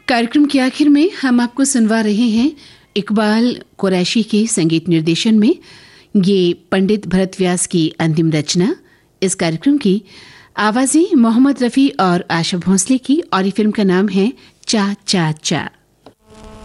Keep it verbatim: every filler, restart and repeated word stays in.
कार्यक्रम के आखिर में हम आपको सुनवा रहे हैं इकबाल कुरैशी के संगीत निर्देशन में ये पंडित भरत व्यास की अंतिम रचना। इस कार्यक्रम की आवाजें मोहम्मद रफ़ी और आशा भोंसले की और ये फिल्म का नाम है चा चा चा।